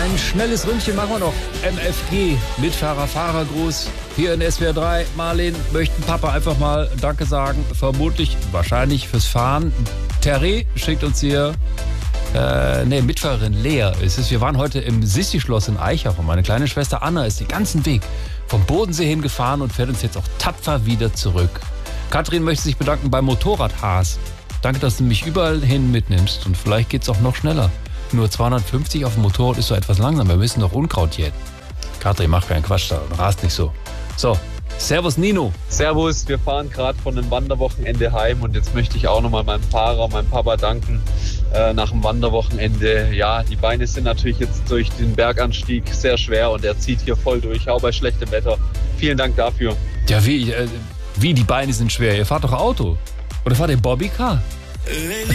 Ein schnelles Ründchen machen wir noch. MFG, Mitfahrer, Fahrergruß. Hier in SWR 3. Marlene möchten Papa einfach mal Danke sagen. Vermutlich, wahrscheinlich fürs Fahren. Terry schickt uns hier, Mitfahrerin Lea ist es. Wir waren heute im Sissi-Schloss in Eichach und meine kleine Schwester Anna ist den ganzen Weg vom Bodensee hin gefahren und fährt uns jetzt auch tapfer wieder zurück. Katrin möchte sich bedanken beim Motorradhaas. Danke, dass du mich überall hin mitnimmst und vielleicht geht's auch noch schneller. Nur 250 auf dem Motorrad ist so etwas langsam. Wir müssen doch Unkraut jäten. Katrin, mach keinen Quatsch da. Rast nicht so. So, servus Nino. Servus, wir fahren gerade von einem Wanderwochenende heim und jetzt möchte ich auch nochmal meinem Fahrer, meinem Papa danken. Nach dem Wanderwochenende, ja, die Beine sind natürlich jetzt durch den Berganstieg sehr schwer und er zieht hier voll durch, auch bei schlechtem Wetter. Vielen Dank dafür. Ja, wie die Beine sind schwer? Ihr fahrt doch Auto. Oder fahrt ihr Bobbycar?